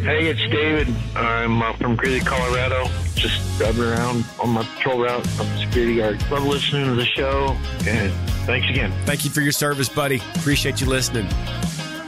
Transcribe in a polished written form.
Hey, it's David. I'm from Greeley, Colorado. Just driving around on my patrol route. I'm a security guard. Love listening to the show, and thanks again. Thank you for your service, buddy. Appreciate you listening.